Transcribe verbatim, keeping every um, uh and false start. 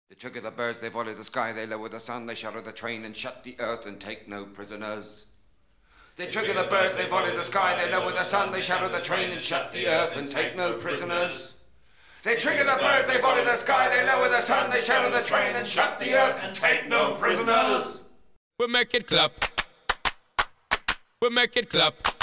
They trigger the birds, they volley the sky, they lower the sun, they shatter the train and shut the earth and take no prisoners. They trigger the birds, they volley the sky, they lower the sun, they shatter the train and shut the earth and take no prisoners. They trigger the birds, they volley the sky, they lower the sun, they shatter the train and shut the earth and take no prisoners. We make it clap. We make it clap.